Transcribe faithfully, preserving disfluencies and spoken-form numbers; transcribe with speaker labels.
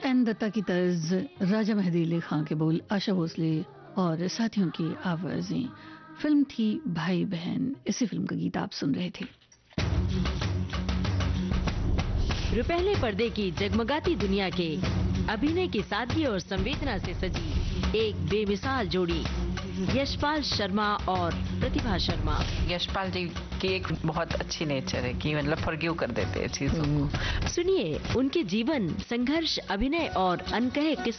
Speaker 1: N Dutta की तर्ज, राजा मेहदी अली खां के बोल, आशा भोसले और साथियों की आवाजें। फिल्म थी भाई बहन। इसी फिल्म का गीत आप सुन रहे थे।
Speaker 2: रुपहले पर्दे की जगमगाती दुनिया के अभिनय की सादगी और संवेदना से सजी एक बेमिसाल जोड़ी, यशपाल शर्मा और प्रतिभा शर्मा।
Speaker 3: यशपाल जी की एक बहुत अच्छी नेचर है कि मतलब फॉरगिव कर देते हैं चीजों को।
Speaker 2: सुनिए उनके जीवन, संघर्ष, अभिनय और अनकहे किस्से।